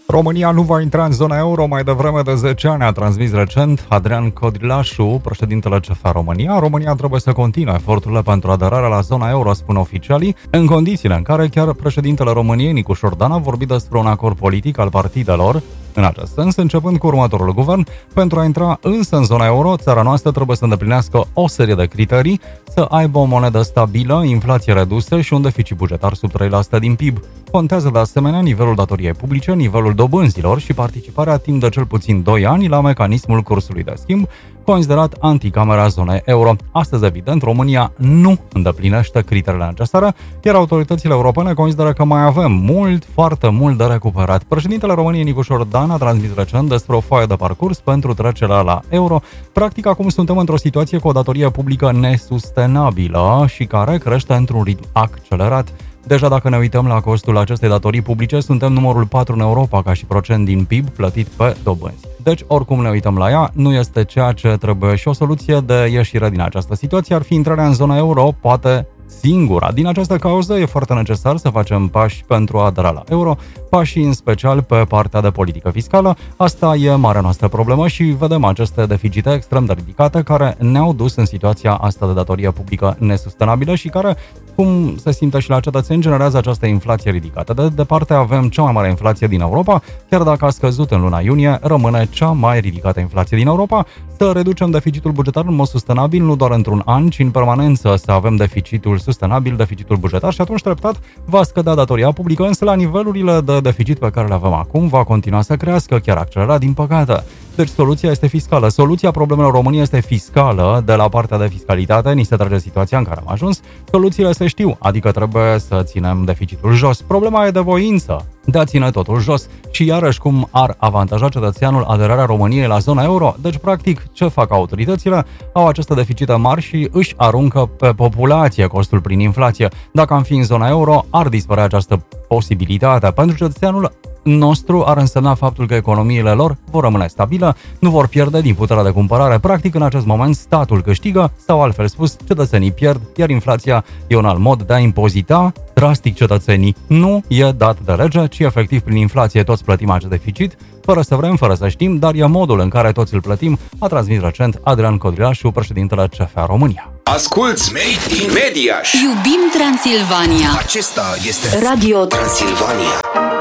România nu va intra în zona euro mai devreme de 10 ani, a transmis recent Adrian Codrilașu, președintele CFR România. România trebuie să continue eforturile pentru aderarea la zona euro, spun oficialii, în condițiile în care chiar președintele României, Nicu Șordan, a vorbit despre un acord politic al partidelor. În acest sens, începând cu următorul guvern, pentru a intra însă în zona euro, țara noastră trebuie să îndeplinească o serie de criterii, să aibă o monedă stabilă, inflație redusă și un deficit bugetar sub 3% din PIB. Contează de asemenea nivelul datoriei publice, nivelul dobânzilor și participarea timp de cel puțin 2 ani la mecanismul cursului de schimb, considerat anticamera zonei euro. Astăzi, evident, România nu îndeplinește criteriile necesare, iar autoritățile europene consideră că mai avem foarte mult de recuperat. Președintele României, Nicu Șordan, a transmis recent despre o foaie de parcurs pentru trecerea la euro. Practic, acum suntem într-o situație cu o datorie publică nesustenabilă și care crește într-un ritm accelerat. Deja dacă ne uităm la costul acestei datorii publice, suntem numărul 4 în Europa ca și procent din PIB plătit pe dobânzi. Deci, oricum ne uităm la ea, nu este ceea ce trebuie și o soluție de ieșire din această situație ar fi intrarea în zona euro, poate singura. Din această cauză e foarte necesar să facem pași pentru a adera la euro, pași în special pe partea de politică fiscală. Asta e marea noastră problemă și vedem aceste deficite extrem de ridicate care ne-au dus în situația asta de datorie publică nesustenabilă și care, cum se simte și la cetățeni, generează această inflație ridicată. De departe avem cea mai mare inflație din Europa, chiar dacă a scăzut în luna iunie, rămâne cea mai ridicată inflație din Europa. Să reducem deficitul bugetar în mod sustenabil, nu doar într-un an, ci în permanență să avem deficitul sustenabil, deficitul bugetar și atunci treptat va scădea datoria publică, însă la nivelurile de deficit pe care le avem acum va continua să crească, chiar accelerat, din păcate. Deci soluția este fiscală. Soluția problemelor României este fiscală. De la partea de fiscalitate ni se trage situația în care am ajuns. Soluțiile se știu, adică trebuie să ținem deficitul jos. Problema e de voință de a ține totul jos. Și iarăși cum ar avantaja cetățeanul aderarea României la zona euro? Deci, practic, ce fac autoritățile? Au aceste deficite mari și își aruncă pe populație costul prin inflație. Dacă am fi în zona euro, ar dispărea această posibilitate. Pentru cetățeanul nostru ar însemna faptul că economiile lor vor rămâne stabile, nu vor pierde din puterea de cumpărare. Practic, în acest moment, statul câștigă sau, altfel spus, cetățenii pierd, iar inflația e un alt mod de a impozita drastic cetățenii. Nu e dat de lege, ci efectiv prin inflație toți plătim acest deficit, fără să vrem, fără să știm, dar e modul în care toți îl plătim, a transmis recent Adrian Codrilașu, președintele CFR România. Asculți Made in Mediaș! Iubim Transilvania! Acesta este Radio Transilvania!